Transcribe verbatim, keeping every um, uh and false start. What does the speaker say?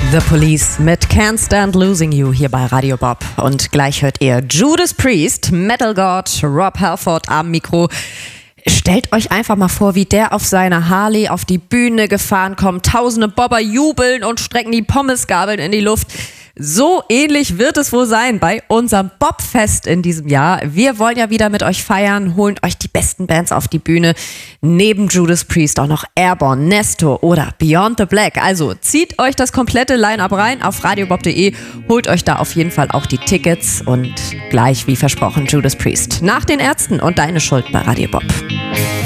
The Police mit Can't Stand Losing You hier bei Radio Bob. Und gleich hört ihr Judas Priest, Metal God, Rob Halford am Mikro. Stellt euch einfach mal vor, wie der auf seiner Harley auf die Bühne gefahren kommt. Tausende Bobber jubeln und strecken die Pommesgabeln in die Luft. So ähnlich wird es wohl sein bei unserem Bobfest in diesem Jahr. Wir wollen ja wieder mit euch feiern, holen euch die besten Bands auf die Bühne. Neben Judas Priest auch noch Airborne, Nestor oder Beyond the Black. Also zieht euch das komplette Line-Up rein auf radiobob punkt de, holt euch da auf jeden Fall auch die Tickets und gleich wie versprochen Judas Priest. Nach den Ärzten und Deine Schuld bei Radio Bob.